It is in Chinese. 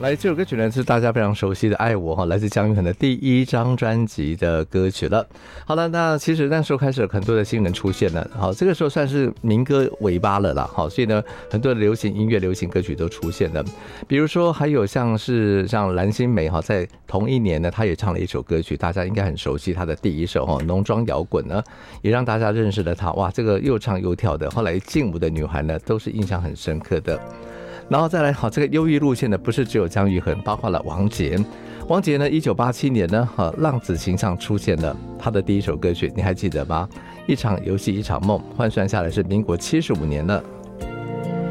来，这首歌曲呢是大家非常熟悉的《爱我》哈，来自姜育恒的第1张专辑的歌曲了。好了，那其实那时候开始有很多的新人出现了，好，这个时候算是民歌尾巴了啦，好，所以呢，很多的流行音乐、流行歌曲都出现了。比如说，还有像蓝心湄哈，在同一年呢，她也唱了一首歌曲，大家应该很熟悉她的第一首哈，浓妆摇滚呢，也让大家认识了她。哇，这个又唱又跳的，后来劲舞的女孩呢，都是印象很深刻的。然后再来，好，这个忧郁路线的不是只有姜育恒，包括了王杰。王杰呢，1987年呢，浪子情上出现了他的第一首歌曲，你还记得吗？一场游戏一场梦，换算下来是民国75年了。